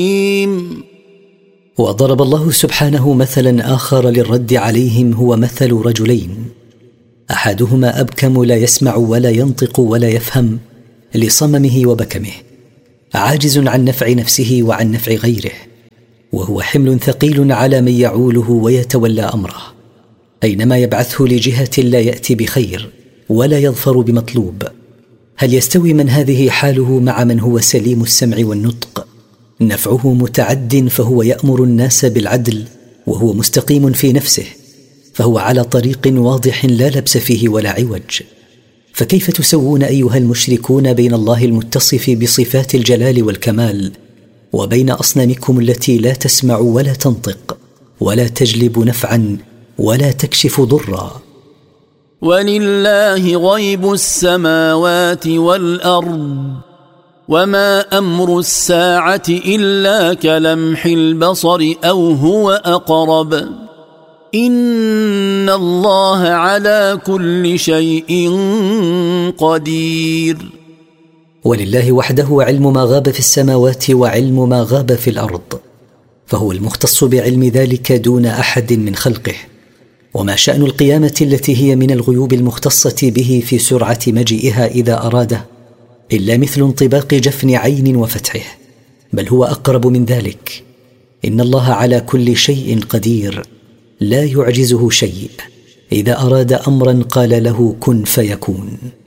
وضرب الله سبحانه مثلا آخر للرد عليهم، هو مثل رجلين، أحدهما أبكم لا يسمع ولا ينطق ولا يفهم لصممه وبكمه، عاجز عن نفع نفسه وعن نفع غيره، وهو حمل ثقيل على من يعوله ويتولى أمره، أينما يبعثه لجهة لا يأتي بخير ولا يظفر بمطلوب. هل يستوي من هذه حاله مع من هو سليم السمع والنطق، نفعه متعد فهو يأمر الناس بالعدل وهو مستقيم في نفسه، فهو على طريق واضح لا لبس فيه ولا عوج؟ فكيف تسوون أيها المشركون بين الله المتصف بصفات الجلال والكمال وبين أصنامكم التي لا تسمع ولا تنطق ولا تجلب نفعا ولا تكشف ضرا؟ ولله غيب السماوات والأرض وما أمر الساعة إلا كلمح البصر أو هو أقرب إن الله على كل شيء قدير. ولله وحده علم ما غاب في السماوات وعلم ما غاب في الأرض، فهو المختص بعلم ذلك دون أحد من خلقه. وما شأن القيامة التي هي من الغيوب المختصة به في سرعة مجيئها إذا أراده إلا مثل انطباق جفن عين وفتحه، بل هو أقرب من ذلك. إن الله على كل شيء قدير، لا يعجزه شيء، إذا أراد أمرا قال له كن فيكون.